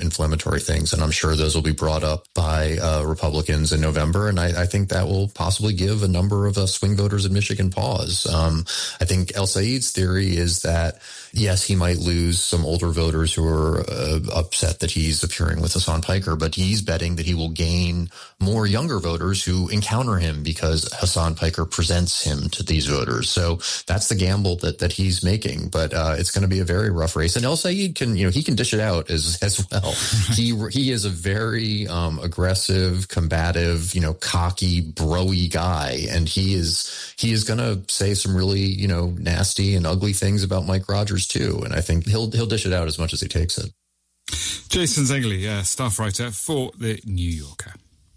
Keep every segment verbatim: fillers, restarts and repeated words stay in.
inflammatory things. And I'm sure those will be brought up by uh, Republicans in November. And I, I think that will possibly give a number of uh, swing voters in Michigan pause. Um, I think El Said's theory is that, yes, he might lose some older voters who are uh, upset that he's appearing with Hasan Piker, but he's betting that he will gain more younger voters who encounter him because Hasan Piker presents him to these voters. So that's the gamble that, that he's making. But uh, it's going to be a very rough race. And El Said can, you know, he can dish it out as as well. he he is a very um, aggressive, combative, you know, cocky, bro-y guy, and he is he is going to say some really, you know, nasty and ugly things about Mike Rogers too. And I think he'll he'll dish it out as much as he takes it. Jason Zengli, uh, staff writer for The New Yorker.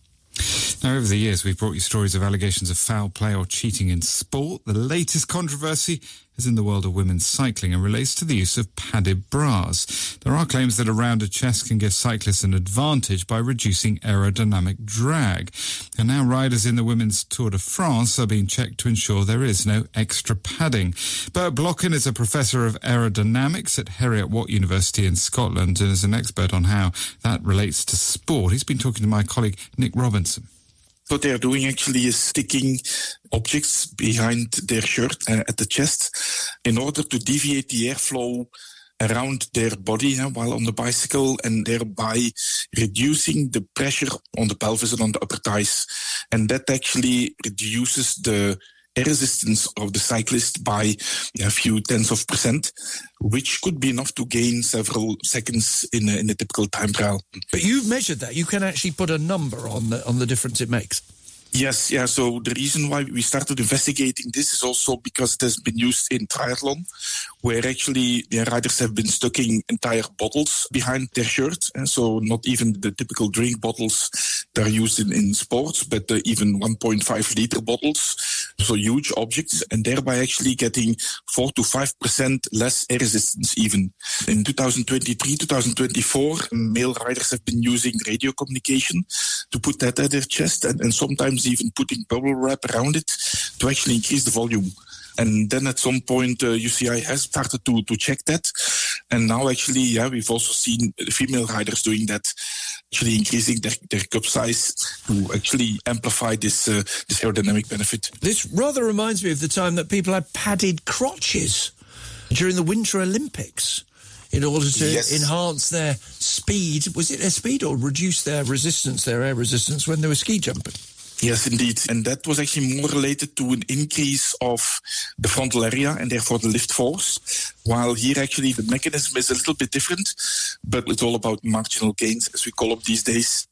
Now, over the years, we've brought you stories of allegations of foul play or cheating in sport. The latest controversy is in the world of women's cycling and relates to the use of padded bras. There are claims that a rounded chest can give cyclists an advantage by reducing aerodynamic drag. And now riders in the women's Tour de France are being checked to ensure there is no extra padding. Bert Blocken is a professor of aerodynamics at Heriot-Watt University in Scotland and is an expert on how that relates to sport. He's been talking to my colleague Nick Robinson. What they're doing actually is sticking objects behind their shirt uh, at the chest in order to deviate the airflow around their body uh, while on the bicycle, and thereby reducing the pressure on the pelvis and on the upper thighs. And that actually reduces the air resistance of the cyclist by a few tenths of percent, which could be enough to gain several seconds in a, in a typical time trial. But you've measured that. You can actually put a number on the, on the difference it makes. Yes, yeah. So the reason why we started investigating this is also because it has been used in triathlon, where actually the riders have been stucking entire bottles behind their shirt. And so not even the typical drink bottles that are used in, in sports, but uh, even one point five liter bottles. So huge objects, and thereby actually getting four to five percent less air resistance even. In two thousand twenty-three, two thousand twenty-four, male riders have been using radio communication to put that at their chest, and, and sometimes even putting bubble wrap around it to actually increase the volume. And then at some point, uh, U C I has started to, to check that. And now actually, yeah, we've also seen female riders doing that, actually increasing their, their cup size to actually amplify this, uh, this aerodynamic benefit. This rather reminds me of the time that people had padded crotches during the Winter Olympics in order to yes. enhance their speed. Was it their speed or reduce their resistance, their air resistance when they were ski jumping? Yes, indeed. And that was actually more related to an increase of the frontal area and therefore the lift force. While here actually the mechanism is a little bit different, but it's all about marginal gains, as we call them these days.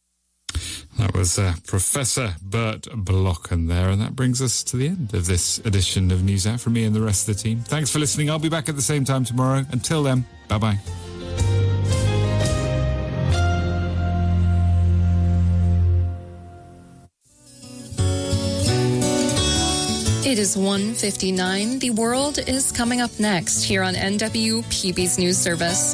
That was uh, Professor Bert Blocken there, and that brings us to the end of this edition of NewsHour from me and the rest of the team. Thanks for listening. I'll be back at the same time tomorrow. Until then, bye-bye. It is one fifty-nine. The world is coming up next here on N W P B's News Service.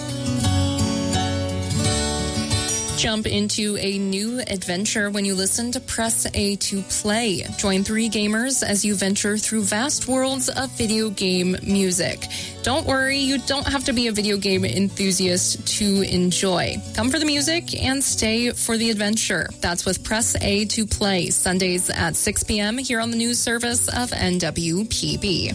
Jump into a new adventure when you listen to Press A to Play. Join three gamers as you venture through vast worlds of video game music. Don't worry, you don't have to be a video game enthusiast to enjoy. Come for the music and stay for the adventure. That's with Press A to Play, Sundays at six p.m. here on the news service of N W P B.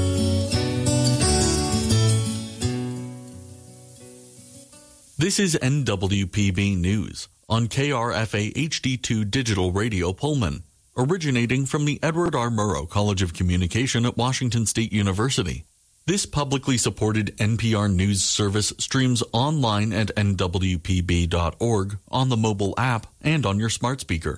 This is N W P B News on K R F A H D two Digital Radio Pullman, originating from the Edward R. Murrow College of Communication at Washington State University. This publicly supported N P R News service streams online at N W P B dot org, on the mobile app, and on your smart speaker.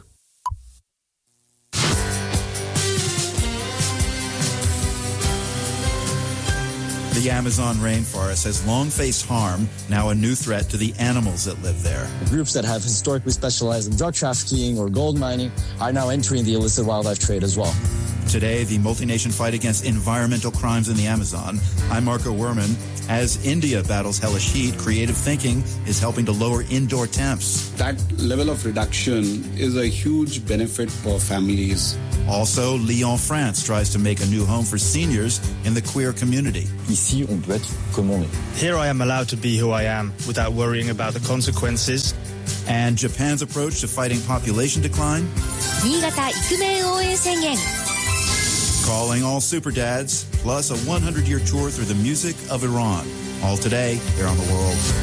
The Amazon rainforest has long faced harm, now a new threat to the animals that live there. The groups that have historically specialized in drug trafficking or gold mining are now entering the illicit wildlife trade as well. Today, the multi-nation fight against environmental crimes in the Amazon. I'm Marco Werman. As India battles hellish heat, creative thinking is helping to lower indoor temps. That level of reduction is a huge benefit for families. Also, Lyon, France tries to make a new home for seniors in the queer community. Ici, on peut être comme on est. Here I am allowed to be who I am without worrying about the consequences. And Japan's approach to fighting population decline. 新潟イクメン応援宣言 Calling all super dads, plus a hundred-year tour through the music of Iran. All today, here on The World.